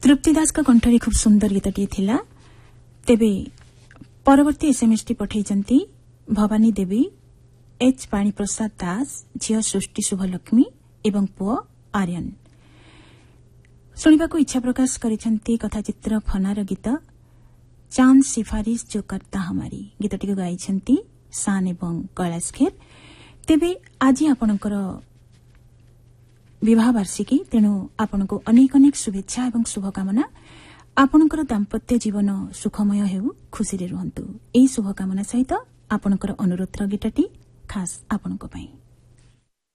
तृप्ति दास का कंठरी खूब सुंदर गीतटी थिला। तेबे परवर्ती SMS T पठाइचंती Bhavani Devi H पाणी प्रसाद दास झियो सृष्टि शुभलक्ष्मी एवं पुओ आर्यन। शुणिबाकू इच्छा प्रकाश करिसंती कथाचित्र फनार गीत चांद सिफारिश जो करता हमारी गीतटी गाइछंती शान एवं कैलाश खेर। तेबे आज आपणकर विवाह वार्षिकी तेणु आपनको अनेक अनेक शुभेच्छा एवं शुभकामना। आपणकर दाम्पत्य जीवन सुखमय हेउ खुशी रे रहंतु। एई शुभकामना सहित आपणकर अनुरोधर गीतटी खास आपणको पई।